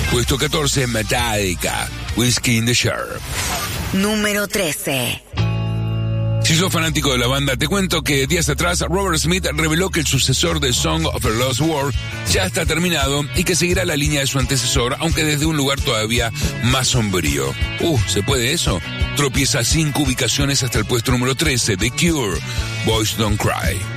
Puesto 14, Metallica, Whiskey in the Jar. Número 13. Si sos fanático de la banda, te cuento que días atrás Robert Smith reveló que el sucesor de Song of the Lost World ya está terminado y que seguirá la línea de su antecesor, aunque desde un lugar todavía más sombrío. ¿Se puede eso? Tropieza 5 ubicaciones hasta el puesto número 13, The Cure, Boys Don't Cry.